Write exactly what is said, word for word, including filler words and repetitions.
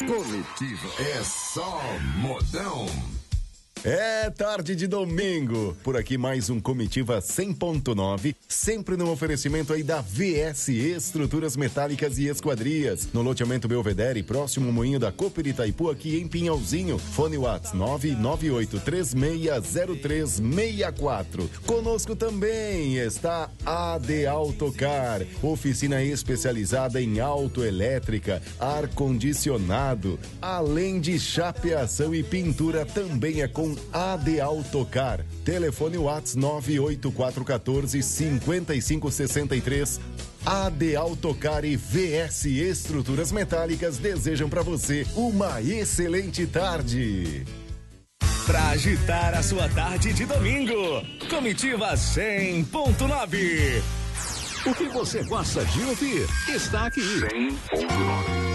Comitiva é só modão. É tarde de domingo, por aqui mais um Comitiva cem ponto nove, sempre no oferecimento aí da V S Estruturas Metálicas e Esquadrias, no loteamento Belvedere, próximo ao Moinho da Cooper Itaipu, aqui em Pinhalzinho. Fone WhatsApp nove nove oito três seis zero três seis quatro. Conosco também está a de Autocar, oficina especializada em autoelétrica, ar-condicionado, além de chapeação e pintura, também é com a de Autocar. Telefone WhatsApp nove oito quatro um quatro cinco cinco seis três. A de Autocar e V S Estruturas Metálicas desejam para você uma excelente tarde. Pra agitar a sua tarde de domingo, Comitiva cem ponto nove. O que você gosta de ouvir está aqui. cem ponto nove.